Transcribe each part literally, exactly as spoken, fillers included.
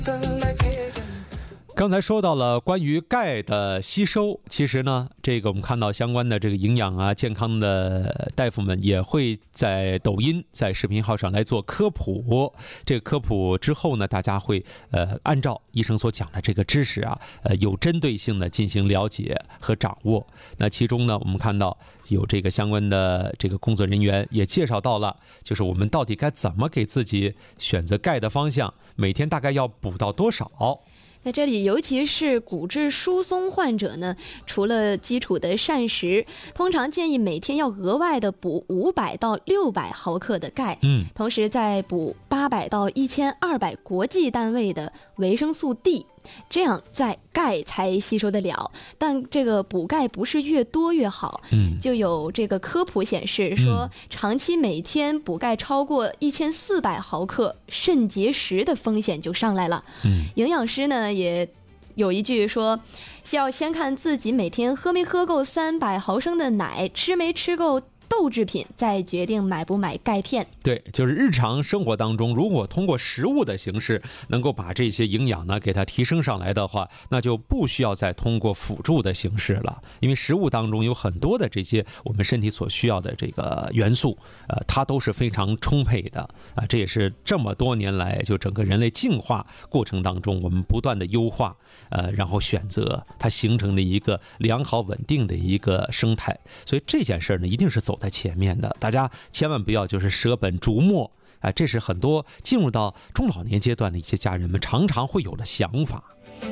刚才说到了关于钙的吸收，其实呢，这个我们看到相关的这个营养啊、健康的大夫们也会在抖音、在视频号上来做科普。这个科普之后呢，大家会呃按照医生所讲的这个知识啊，呃有针对性的进行了解和掌握。那其中呢，我们看到有这个相关的这个工作人员也介绍到了，就是我们到底该怎么给自己选择钙的方向，每天大概要补到多少。 在这里，尤其是骨质疏松患者呢，除了基础的膳食，通常建议每天要额外的补五百到六百毫克的钙， 嗯， 同时再补八百到一千二百国际单位的维生素 D。这样在钙才吸收得了，但这个补钙不是越多越好。 嗯， 就有这个科普显示说，长期每天补钙超过一千四百毫克，肾结石的风险就上来了。 嗯， 营养师呢也有一句说，要先看自己每天喝没喝够三百毫升的奶，吃没吃够豆制品，再决定买不买钙片。 对，就是日常生活当中，如果通过食物的形式能够把这些营养呢给它提升上来的话，那就不需要再通过辅助的形式了。因为食物当中有很多的这些我们身体所需要的这个元素，呃，它都是非常充沛的啊、呃。这也是这么多年来就整个人类进化过程当中，我们不断的优化，呃，然后选择它形成的一个良好稳定的一个生态。所以这件事呢，一定是走在前面的，大家千万不要就是舍本逐末啊！这是很多进入到中老年阶段的一些家人们常常会有的想法。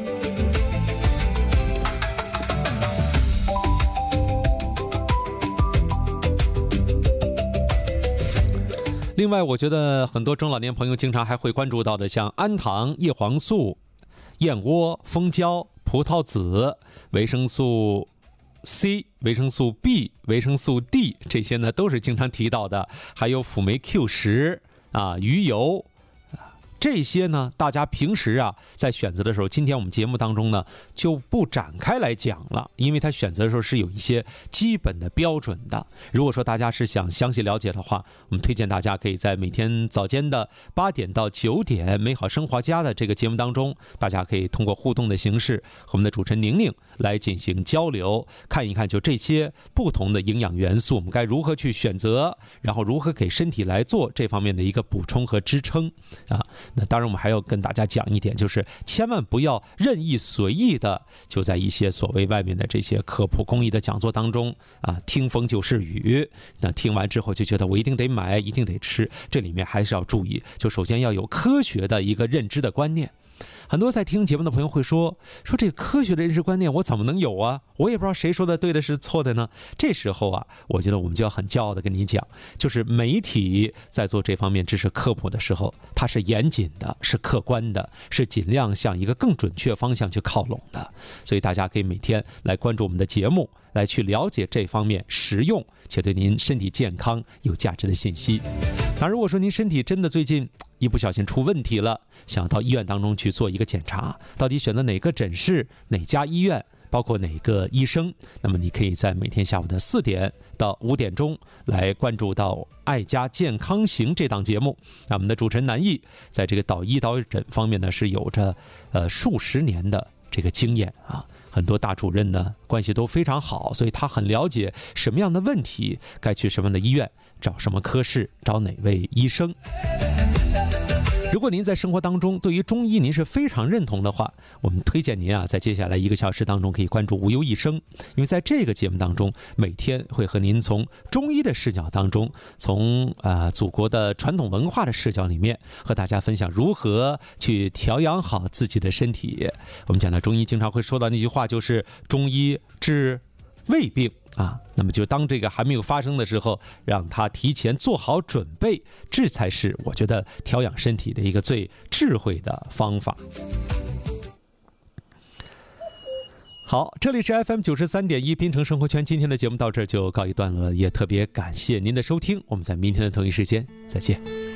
另外，我觉得很多中老年朋友经常还会关注到的，像氨糖、叶黄素、燕窝、蜂胶、葡萄籽、维生素C、维生素 B、维生素 D， 这些呢都是经常提到的，还有辅酶 Q 十啊、鱼油。这些呢，大家平时啊在选择的时候，今天我们节目当中呢就不展开来讲了，因为它选择的时候是有一些基本的标准的。如果说大家是想详细了解的话，我们推荐大家可以在每天早间的八点到九点美好生活家的这个节目当中，大家可以通过互动的形式和我们的主持人宁宁来进行交流，看一看就这些不同的营养元素我们该如何去选择，然后如何给身体来做这方面的一个补充和支撑啊。那当然我们还要跟大家讲一点，就是千万不要任意随意的就在一些所谓外面的这些科普公益的讲座当中啊，听风就是雨，那听完之后就觉得我一定得买，一定得吃，这里面还是要注意，就首先要有科学的一个认知的观念。很多在听节目的朋友会说说这个科学的认识观念我怎么能有啊？我也不知道谁说的对的是错的呢。这时候啊，我觉得我们就要很骄傲的跟你讲，就是媒体在做这方面知识科普的时候，它是严谨的，是客观的，是尽量向一个更准确方向去靠拢的。所以大家可以每天来关注我们的节目，来去了解这方面实用且对您身体健康有价值的信息。那如果说您身体真的最近一不小心出问题了，想到医院当中去做一个检查，到底选择哪个诊室、哪家医院，包括哪个医生，那么你可以在每天下午的四点到五点钟来关注到爱家健康行这档节目。那我们的主持人南艺在这个导医导诊方面呢，是有着呃数十年的这个经验啊，很多大主任呢关系都非常好，所以他很了解什么样的问题该去什么样的医院，找什么科室，找哪位医生。如果您在生活当中对于中医您是非常认同的话，我们推荐您啊，在接下来一个小时当中可以关注无忧一生，因为在这个节目当中，每天会和您从中医的视角当中，从呃祖国的传统文化的视角里面，和大家分享如何去调养好自己的身体。我们讲到中医，经常会说到那句话，就是中医治胃病啊，那么就当这个还没有发生的时候，让他提前做好准备，这才是我觉得调养身体的一个最智慧的方法。好，这里是 F M 九十三点一滨城生活圈，今天的节目到这儿就告一段落，也特别感谢您的收听，我们在明天的同一时间再见。